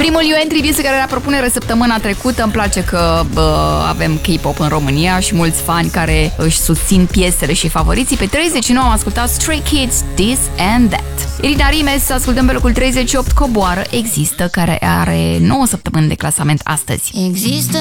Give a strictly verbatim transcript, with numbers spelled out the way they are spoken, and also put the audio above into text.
Primul U N Tribute care era propunere săptămâna trecută. Îmi place că bă, avem K-pop în România și mulți fani care își susțin piesele și favoriții. Pe treizeci și nouă am ascultat Stray Kids, This and That. Irina Rimes, ascultăm pe locul treizeci și opt, Coboară Există, care are nouă săptămâni de clasament astăzi. Există